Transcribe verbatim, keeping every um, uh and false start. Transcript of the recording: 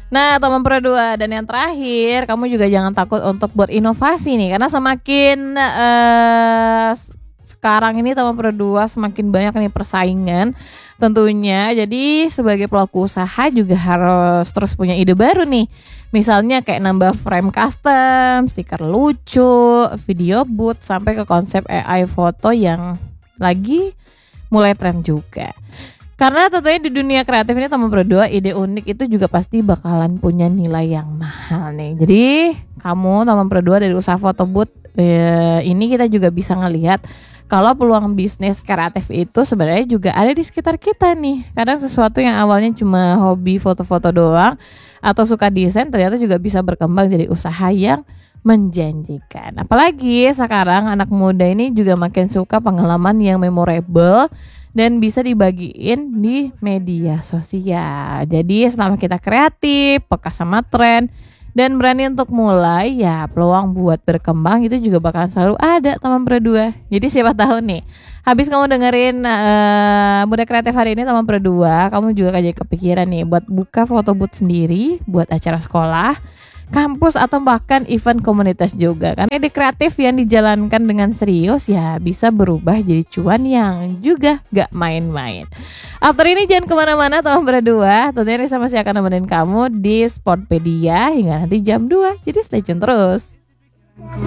Nah, teman Pro dua, dan yang terakhir, kamu juga jangan takut untuk berinovasi nih, karena semakin uh, sekarang ini teman Pro dua semakin banyak nih persaingan tentunya. Jadi sebagai pelaku usaha juga harus terus punya ide baru nih. Misalnya kayak nambah frame custom, stiker lucu, video booth, sampai ke konsep A I foto yang lagi mulai tren juga. Karena tentunya di dunia kreatif ini teman Pro dua, ide unik itu juga pasti bakalan punya nilai yang mahal nih. Jadi kamu teman Pro dua dari usaha foto booth eh, ini kita juga bisa ngelihat kalau peluang bisnis kreatif itu sebenarnya juga ada di sekitar kita nih. Kadang sesuatu yang awalnya cuma hobi foto-foto doang atau suka desain ternyata juga bisa berkembang jadi usaha yang menjanjikan. Apalagi sekarang anak muda ini juga makin suka pengalaman yang memorable dan bisa dibagiin di media sosial. Jadi selama kita kreatif, peka sama tren, dan berani untuk mulai, ya peluang buat berkembang itu juga bakalan selalu ada teman Pro dua. Jadi siapa tahu nih, habis kamu dengerin uh, Muda Kreatif hari ini teman Pro dua, kamu juga kayak kepikiran nih buat buka foto booth sendiri buat acara sekolah, kampus, atau bahkan event komunitas juga. Karena ide kreatif yang dijalankan dengan serius ya bisa berubah jadi cuan yang juga gak main-main. After ini jangan kemana-mana teman berdua, tentunya Risa masih akan nemenin kamu di Sportpedia hingga nanti jam dua. Jadi stay tune terus.